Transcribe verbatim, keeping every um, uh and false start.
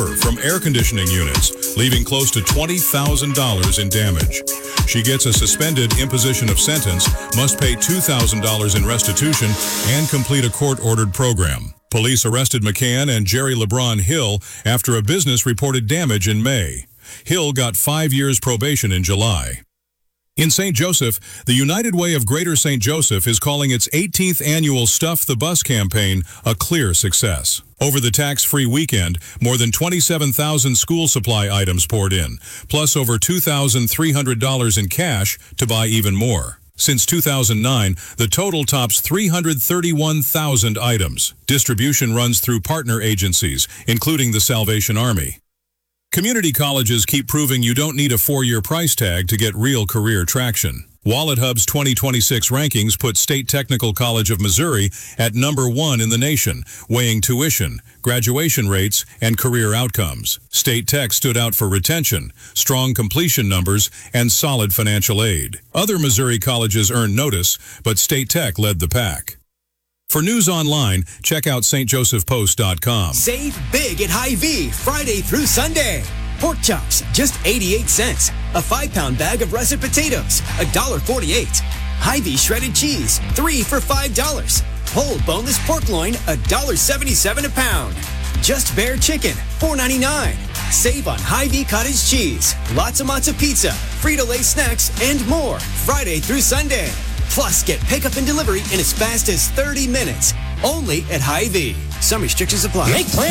from air conditioning units, leaving close to twenty thousand dollars in damage. She gets a suspended imposition of sentence, must pay two thousand dollars in restitution, and complete a court-ordered program. Police arrested McCann and Jerry LeBron Hill after a business reported damage in May. Hill got five years probation in July. In Saint Joseph, the United Way of Greater Saint Joseph is calling its eighteenth annual Stuff the Bus campaign a clear success. Over the tax-free weekend, more than twenty-seven thousand school supply items poured in, plus over two thousand three hundred dollars in cash to buy even more. Since two thousand nine, the total tops three hundred thirty-one thousand items. Distribution runs through partner agencies, including the Salvation Army. Community colleges keep proving you don't need a four-year price tag to get real career traction. WalletHub's twenty twenty-six rankings put State Technical College of Missouri at number one in the nation, weighing tuition, graduation rates, and career outcomes. State Tech stood out for retention, strong completion numbers, and solid financial aid. Other Missouri colleges earned notice, but State Tech led the pack. For news online, check out S T Joseph Post dot com. Save big at Hy-Vee Friday through Sunday. Pork chops, just eighty-eight cents. A five-pound bag of russet potatoes, one dollar forty-eight. Hy-Vee shredded cheese, three for five dollars. Whole boneless pork loin, one dollar seventy-seven a pound. Just bare chicken, four ninety-nine. Save on Hy-Vee cottage cheese, lots of matzo pizza, Frito-Lay snacks, and more Friday through Sunday. Plus, get pickup and delivery in as fast as thirty minutes. Only at Hy-Vee. Some restrictions apply. Make plans.